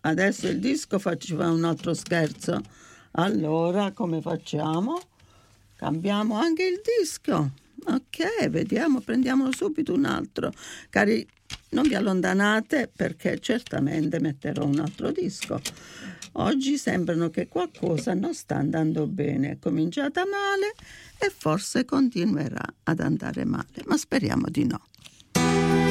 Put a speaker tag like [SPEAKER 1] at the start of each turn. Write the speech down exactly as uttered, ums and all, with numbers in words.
[SPEAKER 1] adesso il disco faceva un altro scherzo. Allora, come facciamo? Cambiamo anche il disco. Ok, vediamo, prendiamolo subito un altro. Cari, non vi allontanate perché certamente metterò un altro disco. Oggi sembrano che qualcosa non sta andando bene. È cominciata male e forse continuerà ad andare male, ma speriamo di no.